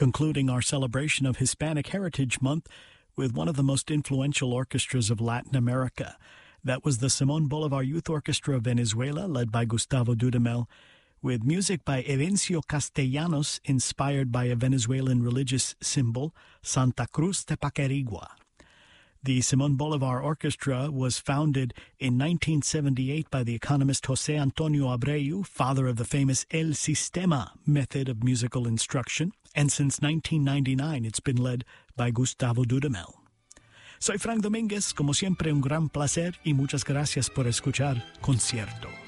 concluding our celebration of Hispanic Heritage Month with one of the most influential orchestras of Latin America. That was the Simón Bolívar Youth Orchestra of Venezuela, led by Gustavo Dudamel, with music by Evencio Castellanos, inspired by a Venezuelan religious symbol, Santa Cruz de Paquirigua. The Simón Bolívar Orchestra was founded in 1978 by the economist José Antonio Abreu, father of the famous El Sistema method of musical instruction, and since 1999 it's been led by Gustavo Dudamel. Soy Frank Domínguez, como siempre un gran placer y muchas gracias por escuchar Concierto.